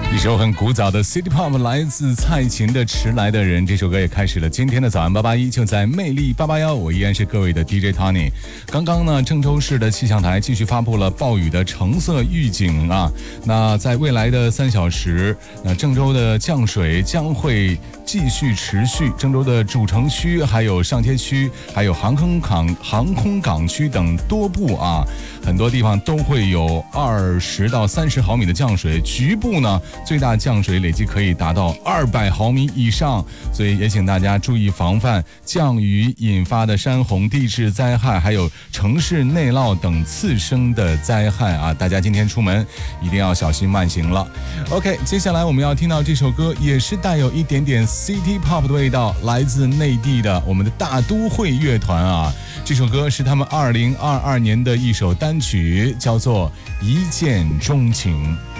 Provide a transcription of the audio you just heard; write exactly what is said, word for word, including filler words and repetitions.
一首很古早的 City Pop 来自蔡琴的《迟来的人》，这首歌也开始了今天的早安八八一，就在魅力八八幺，我依然是各位的 D J Tony。刚刚呢，郑州市的气象台继续发布了暴雨的橙色预警啊。那在未来的三小时，那郑州的降水将会继续持续，郑州的主城区、还有上街区、还有航空港、航空港区等多部啊，很多地方都会有二十到三十毫米的降水，局部呢最大降水累计可以达到二百毫米以上，所以也请大家注意防范降雨引发的山洪、地质灾害，还有城市内涝等次生的灾害啊！大家今天出门一定要小心慢行了。OK， 接下来我们要听到这首歌，也是带有一点点 City Pop 的味道，来自内地的我们的大都会乐团啊。这首歌是他们二零二二年的一首单曲，叫做《一见钟情》。